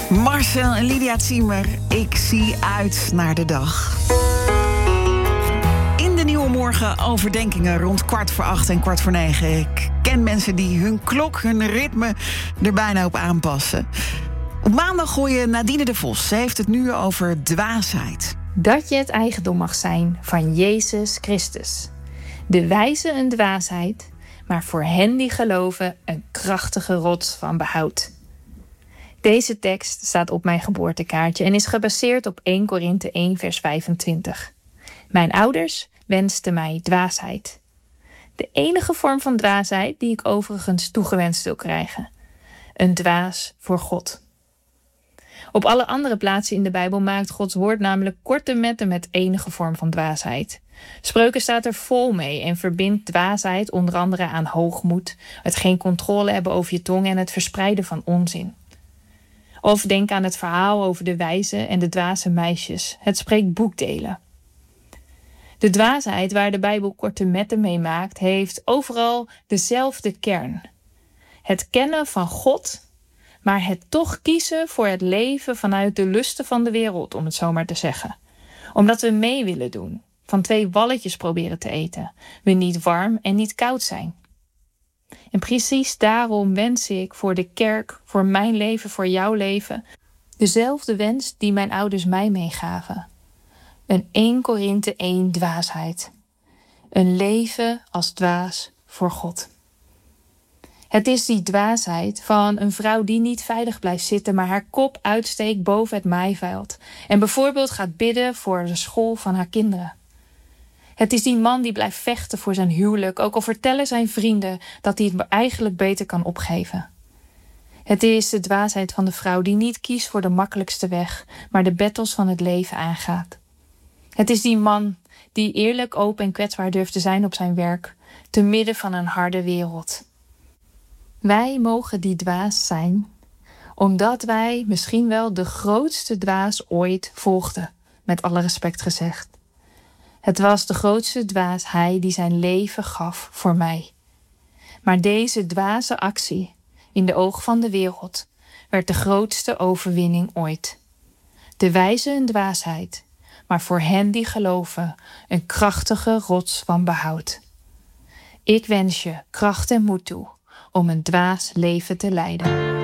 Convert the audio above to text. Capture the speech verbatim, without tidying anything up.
Marcel en Lydia Ziemer, ik zie uit naar de dag. In de Nieuwe Morgen overdenkingen rond kwart voor acht en kwart voor negen. Ik ken mensen die hun klok, hun ritme er bijna op aanpassen. Op maandag gooien Nadine de Vos. Ze heeft het nu over dwaasheid. Dat je het eigendom mag zijn van Jezus Christus. De wijze een dwaasheid, maar voor hen die geloven een krachtige rots van behoud. Deze tekst staat op mijn geboortekaartje en is gebaseerd op eerste Korinthe één vers vijfentwintig. Mijn ouders wensten mij dwaasheid. De enige vorm van dwaasheid die ik overigens toegewenst wil krijgen. Een dwaas voor God. Op alle andere plaatsen in de Bijbel maakt Gods woord namelijk korte metten met enige vorm van dwaasheid. Spreuken staat er vol mee en verbindt dwaasheid onder andere aan hoogmoed, het geen controle hebben over je tong en het verspreiden van onzin. Of denk aan het verhaal over de wijze en de dwaze meisjes. Het spreekt boekdelen. De dwaasheid waar de Bijbel korte metten mee maakt, heeft overal dezelfde kern. Het kennen van God, maar het toch kiezen voor het leven vanuit de lusten van de wereld, om het zo maar te zeggen. Omdat we mee willen doen, van twee walletjes proberen te eten. We niet warm en niet koud zijn. En precies daarom wens ik voor de kerk, voor mijn leven, voor jouw leven, dezelfde wens die mijn ouders mij meegaven. Een eerste Korinthe één dwaasheid. Een leven als dwaas voor God. Het is die dwaasheid van een vrouw die niet veilig blijft zitten, maar haar kop uitsteekt boven het maaiveld en bijvoorbeeld gaat bidden voor de school van haar kinderen. Het is die man die blijft vechten voor zijn huwelijk, ook al vertellen zijn vrienden dat hij het eigenlijk beter kan opgeven. Het is de dwaasheid van de vrouw die niet kiest voor de makkelijkste weg, maar de battles van het leven aangaat. Het is die man die eerlijk, open en kwetsbaar durft te zijn op zijn werk, te midden van een harde wereld. Wij mogen die dwaas zijn, omdat wij misschien wel de grootste dwaas ooit volgden, met alle respect gezegd. Het was de grootste dwaas, hij die zijn leven gaf voor mij. Maar deze dwaze actie, in de ogen van de wereld, werd de grootste overwinning ooit. De wijze een dwaasheid, maar voor hen die geloven een krachtige rots van behoud. Ik wens je kracht en moed toe om een dwaas leven te leiden.